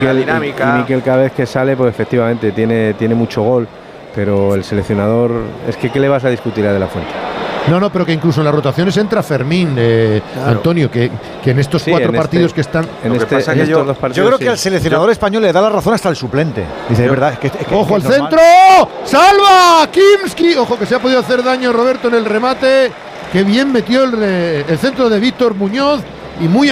la dinámica. Y Mikel cada vez que sale, pues efectivamente tiene mucho gol, pero el seleccionador, es que ¿qué le vas a discutir a De la Fuente? No, pero que incluso en las rotaciones entra Fermín, claro. Antonio, que en estos cuatro partidos que están... Yo creo que al seleccionador español le da la razón hasta el suplente. Dice, es verdad, ¡ojo el centro! ¡Salva! ¡Kimski! Ojo que se ha podido hacer daño Roberto en el remate. ¡Qué bien metió el centro de Víctor Muñoz! Y muy